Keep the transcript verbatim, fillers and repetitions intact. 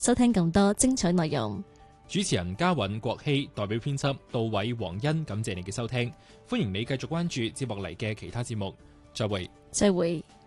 收聽更多精彩內容。 主持人嘉韻、國希，代表編輯杜偉、黃欣，感謝你嘅收聽。歡迎你繼續關注接落嚟嘅其他節目。再會。 再會。